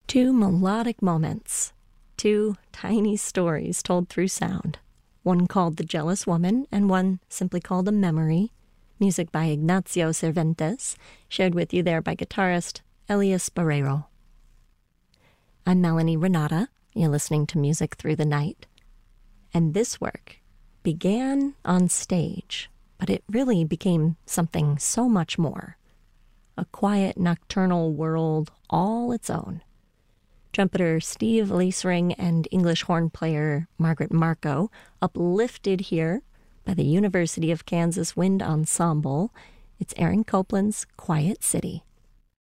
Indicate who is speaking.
Speaker 1: Two melodic moments, two tiny stories told through sound. One called The Jealous Woman and one simply called A Memory. Music by Ignacio Cervantes, shared with you there by guitarist Elias Barrero. I'm Melanie Renata. You're listening to Music Through the Night. And this work began on stage, but it really became something so much more. A quiet nocturnal world all its own. Trumpeter Steve Leisring and English horn player Margaret Marco, uplifted here by the University of Kansas Wind Ensemble. It's Aaron Copland's Quiet City.